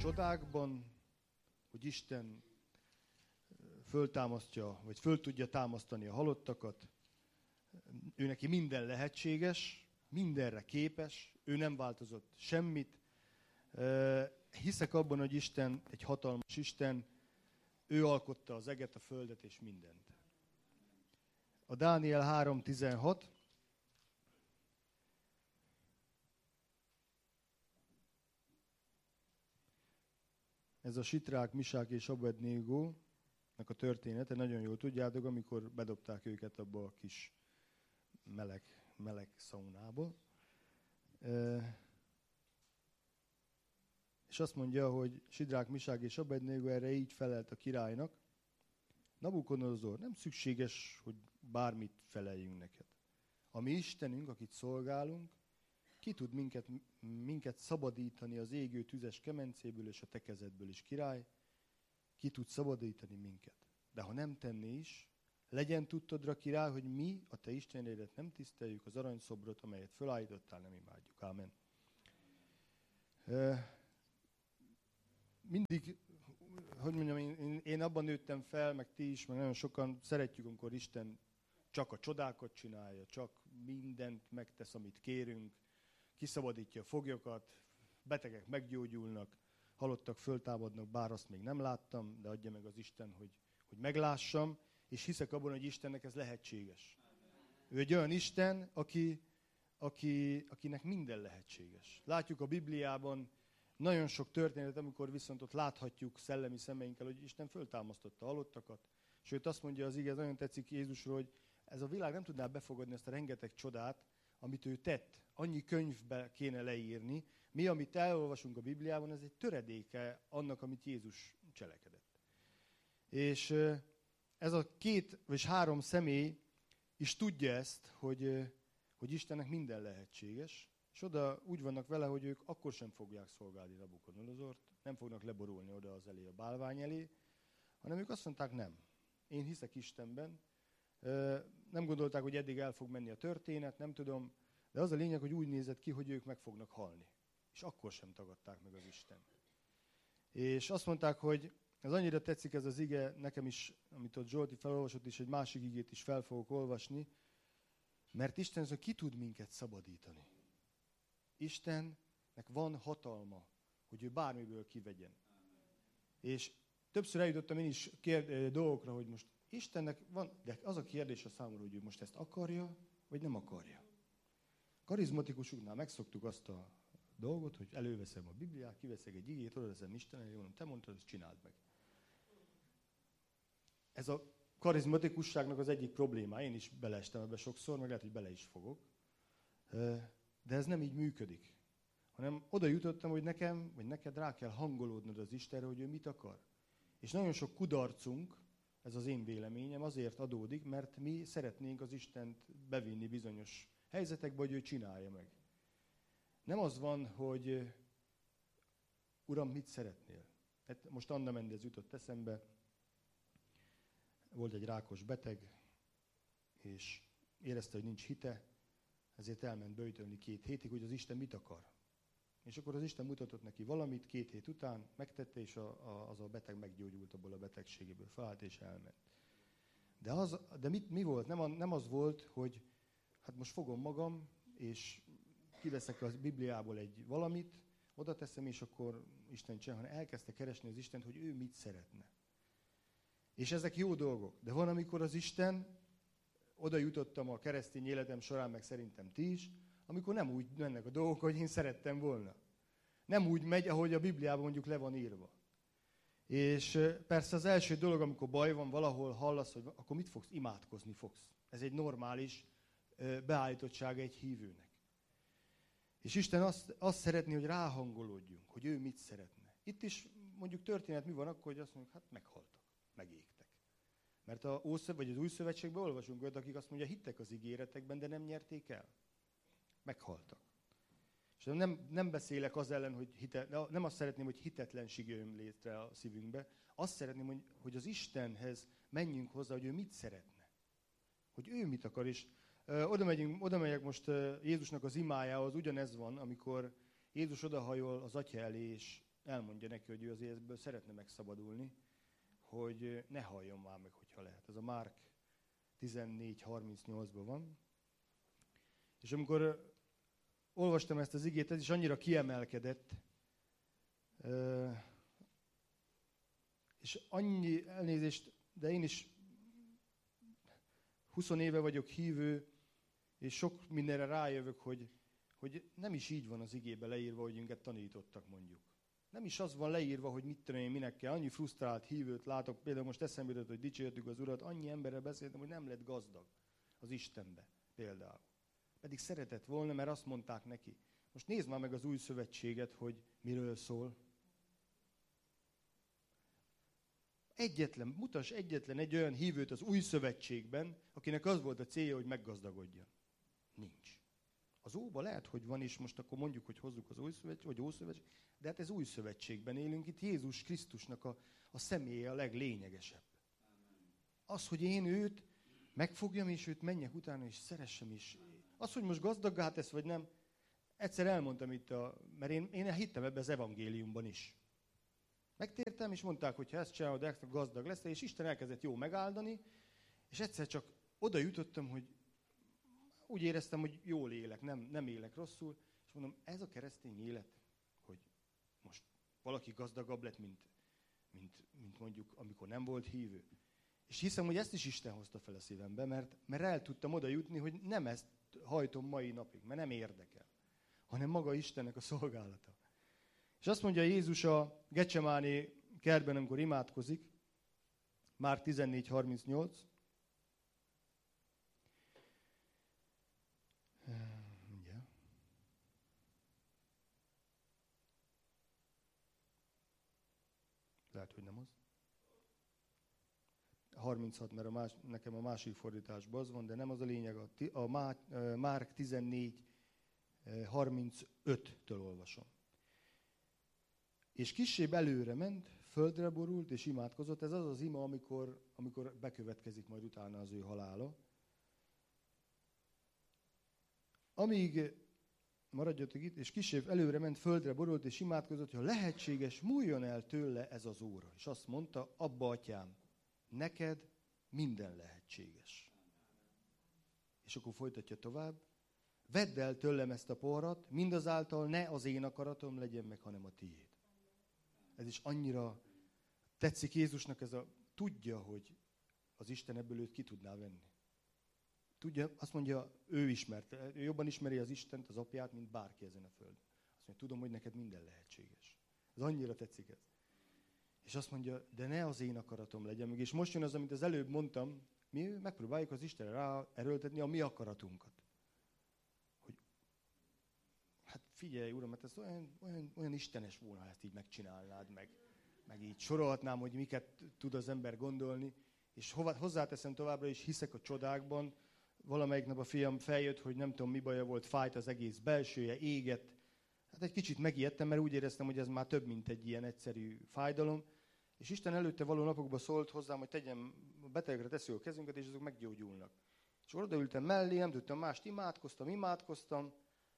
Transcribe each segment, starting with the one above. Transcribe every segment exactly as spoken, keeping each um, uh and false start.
csodákban, hogy Isten föltámasztja, vagy föl tudja támasztani a halottakat. Ő neki minden lehetséges, mindenre képes, ő nem változott semmit. Hiszek abban, hogy Isten egy hatalmas Isten, ő alkotta az eget, a földet és mindent. A Dániel három tizenhat. Ez a Sitrák, Misák és Abednégónak a története, nagyon jól tudjátok, amikor bedobták őket abba a kis meleg, meleg szaunába. E, és azt mondja, hogy Sidrák, Misák és Abednégó erre így felelt a királynak: Nabukodonozor, nem szükséges, hogy bármit feleljünk neked. A mi Istenünk, akit szolgálunk, ki tud minket, minket szabadítani az égő tüzes kemencéből és a te kezedből is, király, ki tud szabadítani minket. De ha nem tenné is, legyen tudtodra, király, hogy mi a te Istenédet nem tiszteljük, az aranyszobrot, amelyet fölállítottál, nem imádjuk. Ámen. Mindig, hogy mondjam, én, én abban nőttem fel, meg ti is, meg nagyon sokan szeretjük, amikor Isten csak a csodákat csinálja, csak mindent megtesz, amit kérünk, kiszabadítja a foglyokat, betegek meggyógyulnak, halottak föltámadnak, bár azt még nem láttam, de adja meg az Isten, hogy, hogy meglássam, és hiszek abban, hogy Istennek ez lehetséges. Ő egy olyan Isten, aki, aki, akinek minden lehetséges. Látjuk a Bibliában nagyon sok történet, amikor viszont ott láthatjuk szellemi szemeinkkel, hogy Isten föltámasztotta a halottakat. Sőt, azt mondja az ige, ez nagyon tetszik Jézusról, hogy ez a világ nem tudná befogadni ezt a rengeteg csodát, amit ő tett. Annyi könyvbe kéne leírni. Mi, amit elolvasunk a Bibliában, ez egy töredéke annak, amit Jézus cselekedett. És ez a két vagy három személy is tudja ezt, hogy, hogy Istennek minden lehetséges, és oda úgy vannak vele, hogy ők akkor sem fogják szolgálni Nabukodonozort, nem fognak leborulni oda az elé, a bálvány elé, hanem ők azt mondták, nem. Én hiszek Istenben. Nem gondolták, hogy eddig el fog menni a történet, nem tudom, de az a lényeg, hogy úgy nézett ki, hogy ők meg fognak halni. És akkor sem tagadták meg az Istent. És azt mondták, hogy ez annyira tetszik ez az ige, nekem is, amit ott Zsolti felolvasott, és egy másik igét is fel fogok olvasni, mert Isten az, ki tud minket szabadítani. Istennek van hatalma, hogy ő bármiből kivegyen. És többször eljutottam én is kérd, dolgokra, hogy most Istennek van, de az a kérdés a számomra, hogy ő most ezt akarja, vagy nem akarja. Karizmatikusunknál megszoktuk azt a dolgot, hogy előveszem a Bibliát, kiveszek egy igét, oda teszem Istennek, mondom, te mondtad, ezt csináld meg. Ez a karizmatikusságnak az egyik problémája, én is beleestem ebbe sokszor, meg lehet, hogy bele is fogok. De ez nem így működik. Hanem oda jutottam, hogy nekem, vagy neked rá kell hangolódnod az Istenre, hogy ő mit akar. És nagyon sok kudarcunk, ez az én véleményem, azért adódik, mert mi szeretnénk az Istent bevinni bizonyos helyzetekbe, hogy ő csinálja meg. Nem az van, hogy Uram, mit szeretnél? Hát most Anna Mendez jutott eszembe, volt egy rákos beteg, és érezte, hogy nincs hite, ezért elment böjtölni két hétig, hogy az Isten mit akar. És akkor az Isten mutatott neki valamit, két hét után megtette, és a, a, az a beteg meggyógyult abból a betegségéből, felállt és elment. De, az, de mit, mi volt? Nem, a, nem az volt, hogy hát most fogom magam, és kiveszek a Bibliából egy valamit, oda teszem, és akkor Isten csinál, hanem elkezdte keresni az Istent, hogy ő mit szeretne. És ezek jó dolgok. De van, amikor az Isten, oda jutottam a keresztény életem során, meg szerintem ti is, amikor nem úgy mennek a dolgok, hogy én szerettem volna. Nem úgy megy, ahogy a Bibliában mondjuk le van írva. És persze az első dolog, amikor baj van, valahol hallasz, hogy akkor mit fogsz? Imádkozni fogsz. Ez egy normális beállítottsága egy hívőnek. És Isten azt, azt szeretné, hogy ráhangolódjunk, hogy ő mit szeretne. Itt is mondjuk történet mi van akkor, hogy azt mondjuk, hát meghaltak, megégtek. Mert a Ószöv, vagy az Új Szövetségben olvasunk olyat, akik azt mondja, hittek az ígéretekben, de nem nyerték el. Meghaltak. És nem, nem beszélek az ellen, hogy hite, nem azt szeretném, hogy hitetlenség jöjjön létre a szívünkbe. Azt szeretném, hogy, hogy az Istenhez menjünk hozzá, hogy ő mit szeretne. Hogy ő mit akar. És ö, oda, megyünk, oda megyek most ö, Jézusnak az imájához, ugyanez van, amikor Jézus odahajol az Atya elé, és elmondja neki, hogy ő azért ebből szeretne megszabadulni, hogy ne halljon már meg, hogyha lehet. Ez a Márk tizennégy harmincnyolcban van. És amikor olvastam ezt az igét, ez is annyira kiemelkedett, és annyi elnézést, de én is húsz éve vagyok hívő, és sok mindenre rájövök, hogy, hogy nem is így van az igébe leírva, hogy minket tanítottak, mondjuk. Nem is az van leírva, hogy mit tudom én, minek kell. Annyi frusztrált hívőt látok, például most eszembe jutott, hogy dicsértük az Urat, annyi emberrel beszéltem, hogy nem lett gazdag az Istenbe például. Pedig szeretett volna, mert azt mondták neki. Most nézd már meg az új szövetséget, hogy miről szól. Egyetlen, mutass egyetlen egy olyan hívőt az új szövetségben, akinek az volt a célja, hogy meggazdagodjon. Nincs. Az óban lehet, hogy van, és most akkor mondjuk, hogy hozzuk az új szövetség, vagy ószövetség, de hát ez új szövetségben élünk, itt Jézus Krisztusnak a, a személye a leglényegesebb. Az, hogy én őt megfogjam, és őt menjek utána, és szeressem is. Az, hogy most gazdaggá tesz, vagy nem, egyszer elmondtam itt, a, mert én, én hittem ebbe az evangéliumban is. Megtértem, és mondták, hogy ha ezt csinálod, extra gazdag lesz, és Isten elkezdett jó megáldani, és egyszer csak oda jutottam, hogy úgy éreztem, hogy jól élek, nem, nem élek rosszul, és mondom, ez a keresztény élet, hogy most valaki gazdagabb lett, mint, mint, mint mondjuk, amikor nem volt hívő. És hiszem, hogy ezt is Isten hozta fel a szívembe, mert, mert el tudtam oda jutni, hogy nem ezt hajtom mai napig, mert nem érdekel, hanem maga Istennek a szolgálata. És azt mondja Jézus a Gecsemáné kertben, amikor imádkozik, Márk tizennégy harmincnyolc. Lehet, hogy nem az. harminchat, mert a más, nekem a másik fordításban az van, de nem az a lényeg. A, a Márk tizennégy harmincöttől olvasom. És kissé előre ment, földre borult és imádkozott. Ez az az ima, amikor, amikor bekövetkezik majd utána az ő halála. Amíg, maradjatok itt, és kissé előre ment, földre borult és imádkozott, hogy ha lehetséges, múljon el tőle ez az óra. És azt mondta, Abba, Atyám, neked minden lehetséges. És akkor folytatja tovább. Vedd el tőlem ezt a poharat, mindazáltal ne az én akaratom legyen meg, hanem a tiéd. Ez is annyira tetszik Jézusnak, ez a tudja, hogy az Isten ebből őt ki tudná venni. Tudja, azt mondja, ő ismert, ő jobban ismeri az Istent, az apját, mint bárki ezen a földön. Azt mondja, tudom, hogy neked minden lehetséges. Ez annyira tetszik ez. És azt mondja, de ne az én akaratom legyen meg. És most jön az, amit az előbb mondtam, mi megpróbáljuk az Istenre rá erőltetni a mi akaratunkat. Hogy, hát figyelj, Uram, hát ez olyan, olyan, olyan istenes volna, ha ezt így megcsinálnád, meg, meg így sorolhatnám, hogy miket tud az ember gondolni. És hozzáteszem továbbra is, hiszek a csodákban. Valamelyik nap a fiam feljött, hogy nem tudom, mi baja volt, fájt az egész belsője, égett. Hát egy kicsit megijedtem, mert úgy éreztem, hogy ez már több, mint egy ilyen egyszerű fájdalom. És Isten előtte való napokban szólt hozzám, hogy tegyem, a betegekre tesszük a kezünket, és azok meggyógyulnak. És odaültem mellé, nem tudtam mást, imádkoztam, imádkoztam.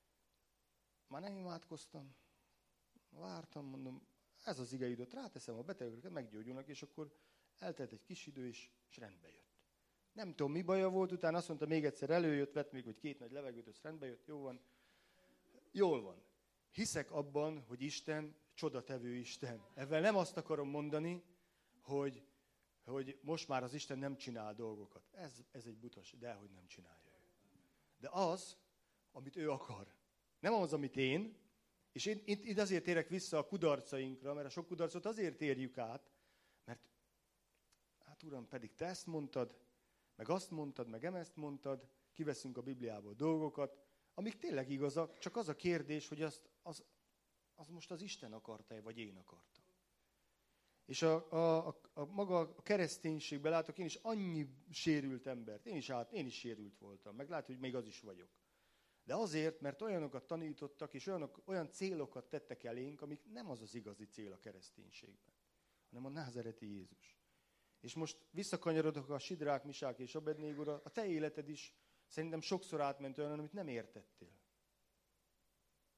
Már nem imádkoztam. Vártam, mondom, ez az ige időt, ráteszem a betegekre, meggyógyulnak, és akkor eltelt egy kis idő, és, és rendbe jött. Nem tudom, mi baja volt, utána azt mondta, még egyszer előjött, vett még hogy két nagy levegőt, az rendbe jött, jó van. Jól van. Hiszek abban, hogy Isten csodatevő Isten. Ezzel nem azt akarom mondani, hogy, hogy most már az Isten nem csinál dolgokat. Ez, ez egy butas, de hogy nem csinálja ő. De az, amit ő akar. Nem az, amit én, és én itt, itt azért térek vissza a kudarcainkra, mert a sok kudarcot azért érjük át, mert hát Uram, pedig te ezt mondtad, meg azt mondtad, meg ezt mondtad, kiveszünk a Bibliából dolgokat, amik tényleg igazak, csak az a kérdés, hogy azt, az, az most az Isten akarta-e, vagy én akartam. És a, a, a, a maga a kereszténységben látok én is annyi sérült embert, én is, át, én is sérült voltam, meg lehet, hogy még az is vagyok. De azért, mert olyanokat tanítottak, és olyanok, olyan célokat tettek elénk, amik nem az az igazi cél a kereszténységben, hanem a názereti Jézus. És most visszakanyarodok a Sidrák, Misák és Abednégóra, a te életed is szerintem sokszor átment olyan, amit nem értettél.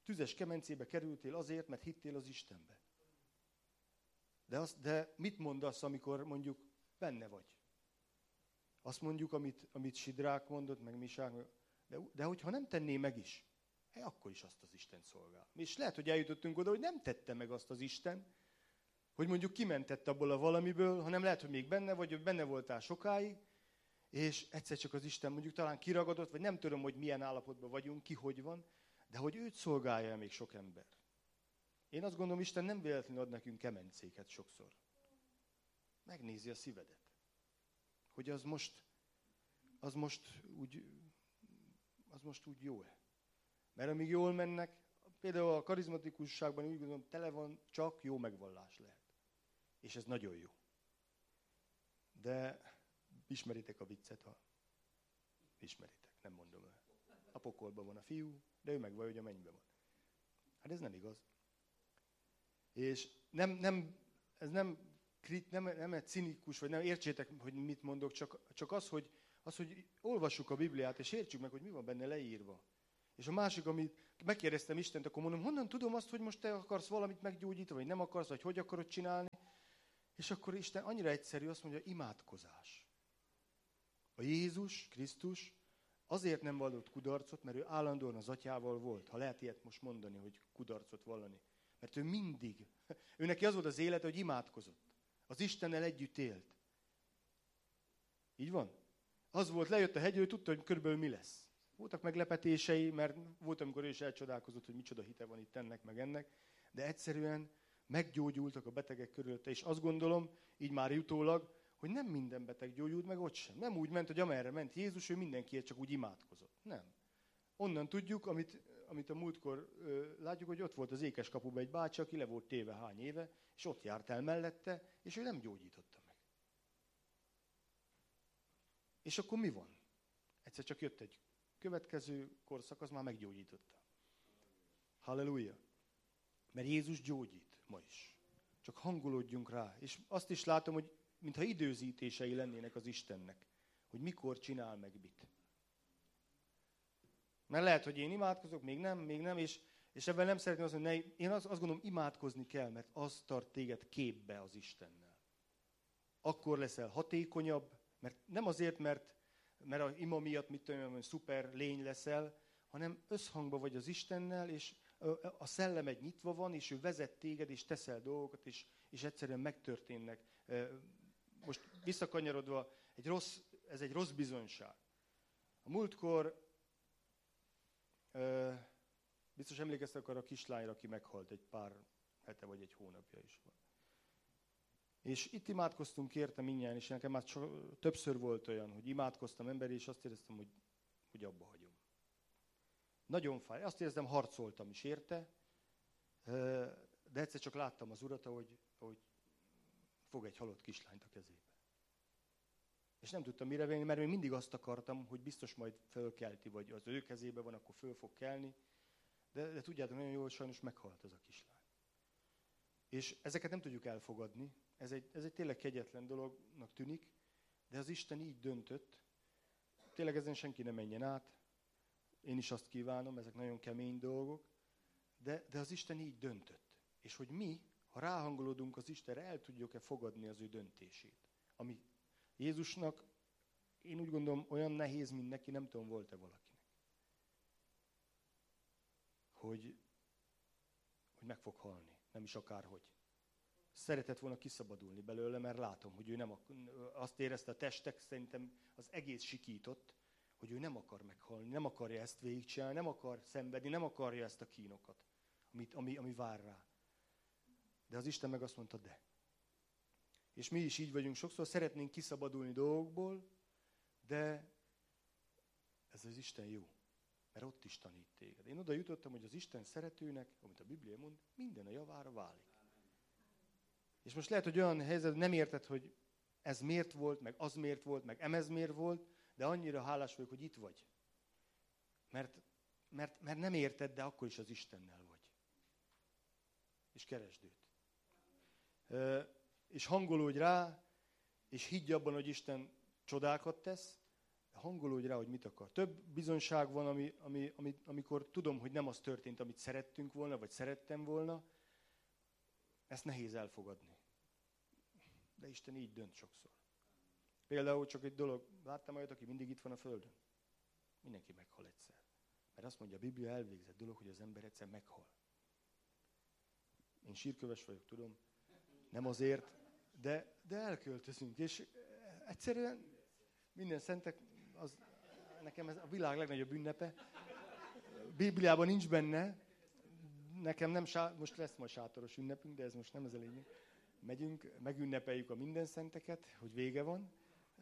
tüzes kemencébe kerültél azért, mert hittél az Istenbe. De, az, de mit mondasz, amikor mondjuk benne vagy? Azt mondjuk, amit, amit Sidrák mondott, meg Misák, de, de hogyha nem tenné meg is, hát akkor is azt az Isten szolgál. És lehet, hogy eljutottunk oda, hogy nem tette meg azt az Isten, hogy mondjuk kimentett abból a valamiből, hanem lehet, hogy még benne vagy, hogy benne voltál sokáig, és egyszer csak az Isten mondjuk talán kiragadott, vagy nem tudom, hogy milyen állapotban vagyunk, ki hogy van, de hogy őt szolgálja még sok ember. Én azt gondolom, Isten nem véletlenül ad nekünk kemencéket sokszor. Megnézi a szívedet. Hogy az most, az most úgy, az most úgy jó-e. Mert amíg jól mennek, például a karizmatikusságban úgy gondolom, tele van, csak jó megvallás lehet. És ez nagyon jó. De ismeritek a viccet, ha ismeritek, nem mondom el. A pokolban van a fiú, de ő meg vagy, hogy a mennyben van. Hát ez nem igaz. És nem, nem, ez nem, nem, nem egy cinikus, vagy nem értsétek, hogy mit mondok, csak, csak az, hogy, az, hogy olvassuk a Bibliát, és értsük meg, hogy mi van benne leírva. És a másik, amit megkérdeztem Istent, akkor mondom, honnan tudom azt, hogy most te akarsz valamit meggyógyítani, vagy nem akarsz, vagy hogy akarod csinálni. És akkor Isten annyira egyszerű, azt mondja, imádkozás. A Jézus Krisztus azért nem vallott kudarcot, mert ő állandóan az atyával volt. Ha lehet ilyet most mondani, hogy kudarcot vallani. Mert ő mindig, ő neki az volt az élete, hogy imádkozott. Az Istennel együtt élt. Így van? Az volt, lejött a hegyről, tudta, hogy körülbelül mi lesz. Voltak meglepetései, mert volt, amikor ő is elcsodálkozott, hogy micsoda hite van itt ennek, meg ennek. De egyszerűen meggyógyultak a betegek körülte. És azt gondolom, így már jutólag, hogy nem minden beteg gyógyult meg ott sem. Nem úgy ment, hogy amerre ment Jézus, ő mindenkiért csak úgy imádkozott. Nem. Onnan tudjuk, amit, amit a múltkor ö, látjuk, hogy ott volt az Ékeskapuban egy bácsi, aki le volt téve hány éve, és ott járt el mellette, és ő nem gyógyította meg. És akkor mi van? Egyszer csak jött egy következő korszak, az már meggyógyította. Halleluja! Mert Jézus gyógyít ma is. Csak hangolódjunk rá. És azt is látom, hogy mintha időzítései lennének az Istennek, hogy mikor csinál meg mit. Mert lehet, hogy én imádkozok, még nem, még nem, és, és ebben nem szeretném azt mondani, hogy én azt, azt gondolom, imádkozni kell, mert az tart téged képbe az Istennel. Akkor leszel hatékonyabb, mert nem azért, mert, mert a ima miatt, mit tudom, hogy szuper lény leszel, hanem összhangban vagy az Istennel, és a szellem egy nyitva van, és ő vezet téged, és teszel dolgokat, és, és egyszerűen megtörténnek. Most visszakanyarodva, egy rossz, ez egy rossz bizonyság. A múltkor, biztos emlékeztek arra a kislányra, aki meghalt egy pár hete vagy egy hónapja is van. És itt imádkoztunk érte mindjárt, és nekem már so, többször volt olyan, hogy imádkoztam emberi, és azt éreztem, hogy, hogy abba hagyom. Nagyon fáj. Azt érzem, harcoltam is érte, de egyszer csak láttam az Urat, ahogy, ahogy fog egy halott kislányt a kezébe. És nem tudtam mire venni, mert én mindig azt akartam, hogy biztos majd fölkelti, vagy az ő kezébe van, akkor föl fog kelni. De, de tudjátok, nagyon jól sajnos meghalt ez a kislány. És ezeket nem tudjuk elfogadni. Ez egy, ez egy tényleg kegyetlen dolognak tűnik, de az Isten így döntött. Tényleg ezen senki ne menjen át. Én is azt kívánom, ezek nagyon kemény dolgok. De, de az Isten így döntött. És hogy mi, ha ráhangolódunk az Istenre, el tudjuk-e fogadni az ő döntését. Ami Jézusnak, én úgy gondolom, olyan nehéz, mint neki, nem tudom, volt-e valakinek. Hogy, hogy meg fog halni, nem is akárhogy. Szeretett volna kiszabadulni belőle, mert látom, hogy ő nem akar, azt érezte a testek, szerintem az egész sikított, hogy ő nem akar meghalni, nem akarja ezt végigcsinálni, nem akar szenvedni, nem akarja ezt a kínokat, amit, ami, ami vár rá. De az Isten meg azt mondta, de. És mi is így vagyunk sokszor, szeretnénk kiszabadulni dolgokból, de ez az Isten jó, mert ott is tanít téged. Én oda jutottam, hogy az Isten szeretőnek, amit a Biblia mond, minden a javára válik. És most lehet, hogy olyan helyzet, nem érted, hogy ez miért volt, meg az miért volt, meg emez miért volt, de annyira hálás vagyok, hogy itt vagy. Mert, mert, mert nem érted, de akkor is az Istennel vagy. És keresd őt. E, és hangolódj rá, és higgy abban, hogy Isten csodákat tesz, hangolódj rá, hogy mit akar. Több bizonyság van, ami, ami, ami, amikor tudom, hogy nem az történt, amit szerettünk volna, vagy szerettem volna. Ezt nehéz elfogadni. De Isten így dönt sokszor. Például csak egy dolog, láttam olyat, aki mindig itt van a Földön? Mindenki meghal egyszer. Mert azt mondja a Biblia, elvégzett dolog, hogy az ember egyszer meghal. Én sírköves vagyok, tudom. Nem azért, de, de elköltözünk. És egyszerűen minden szentek, az, nekem ez a világ legnagyobb ünnepe. Bibliában nincs benne. Nekem nem, most lesz majd sátoros ünnepünk, de ez most nem ez a lényeg. Megyünk, megünnepeljük a minden szenteket, hogy vége van.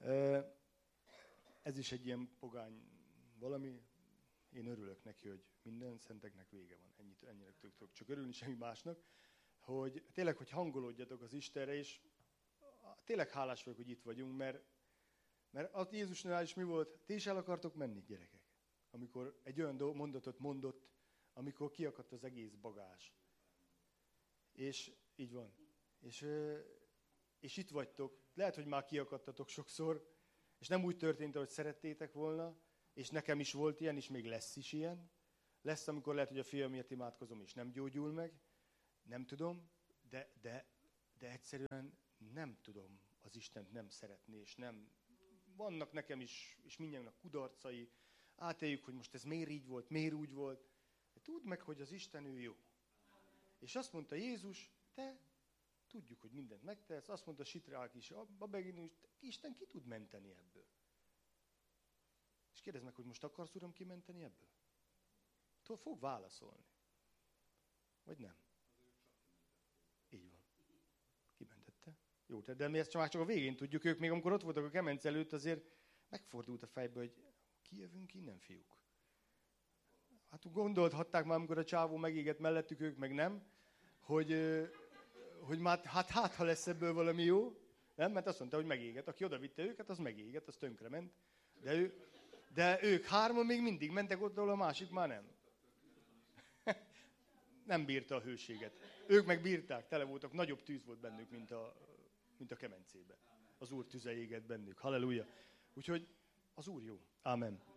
Ez is egy ilyen pogány valami. Én örülök neki, hogy minden szenteknek vége van. Ennyit, ennyire tudok csak örülni, semmi másnak. Hogy tényleg, hogy hangolódjatok az Istenre, és tényleg hálás vagyok, hogy itt vagyunk, mert, mert az Jézusnál is mi volt? Ti is el akartok menni, gyerekek? Amikor egy olyan mondatot mondott, amikor kiakadt az egész bagázs. És így van. És, és itt vagytok. Lehet, hogy már kiakadtatok sokszor, és nem úgy történt, ahogy szerettétek volna, és nekem is volt ilyen, és még lesz is ilyen. Lesz, amikor lehet, hogy a fiamért imádkozom, és nem gyógyul meg. Nem tudom, de, de, de egyszerűen nem tudom az Istent nem szeretni, és nem... Vannak nekem is, és mindjárt kudarcai. Átéljük, hogy most ez miért így volt, miért úgy volt. De tudd meg, hogy az Isten ő jó. És azt mondta Jézus, te tudjuk, hogy mindent megtesz. Azt mondta Sitrák is, Babegin is, Isten ki tud menteni ebből. És kérdezd meg, hogy most akarsz, Uram, kimenteni ebből? Tudod, fog válaszolni. Vagy nem? Így van. Kimentette. Jó, de mi ezt csak, csak a végén tudjuk. Ők még amikor ott voltak a kemence előtt, azért megfordult a fejbe, hogy kijövünk innen, fiúk. Hát gondolhatták már, amikor a csávó megégett mellettük, ők meg nem, hogy, hogy már, hát, hát ha lesz ebből valami jó. Nem? Mert azt mondta, hogy megégett. Aki odavitte őket, az megégett, az tönkrement. De, ő, de ők hárman még mindig mentek ott, ahol a másik már nem. Nem bírta a hőséget. Ők meg bírták, tele voltak, nagyobb tűz volt bennük, mint a, mint a kemencében. Az Úr tüze égett bennük. Halleluja. Úgyhogy az Úr jó. Amen.